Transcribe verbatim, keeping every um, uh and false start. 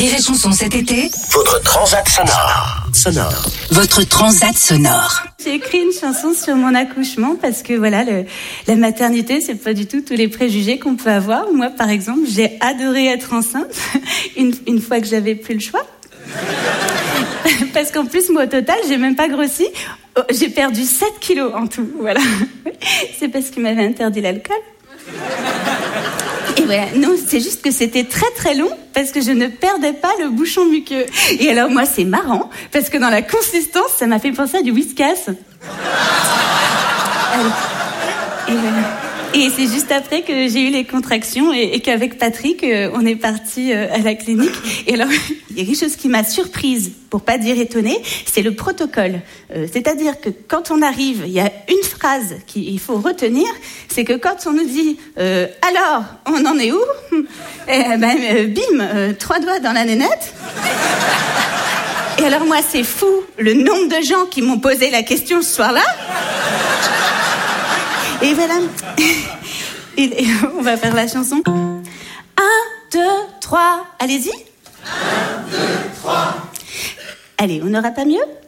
Rire et Chanson cet été, votre transat sonore. Sonore. Votre transat sonore. J'ai écrit une chanson sur mon accouchement parce que voilà, le, la maternité, c'est pas du tout tous les préjugés qu'on peut avoir. Moi, par exemple, j'ai adoré être enceinte une, une fois que j'avais plus le choix. Parce qu'en plus, moi, au total, j'ai même pas grossi. J'ai perdu sept kilos en tout, voilà. C'est parce qu'il m'avait interdit l'alcool. Et voilà, non, c'est juste que c'était très très long parce que je ne perdais pas le bouchon muqueux. Et alors moi, c'est marrant parce que dans la consistance, ça m'a fait penser à du Whiskas. Et voilà. Et c'est juste après que j'ai eu les contractions et, et qu'avec Patrick, euh, on est parti euh, à la clinique. Et alors, il y a quelque chose qui m'a surprise, pour pas dire étonnée, c'est le protocole. Euh, c'est-à-dire que quand on arrive, il y a une phrase qu'il faut retenir, c'est que quand on nous dit euh, « Alors, on en est où ?» Eh ben, euh, bim, euh, trois doigts dans la nénette. Et alors moi, c'est fou, le nombre de gens qui m'ont posé la question ce soir-là. Et voilà, et on va faire la chanson. Un, deux, trois, allez-y. Un, deux, trois. Allez, on n'aura pas mieux ?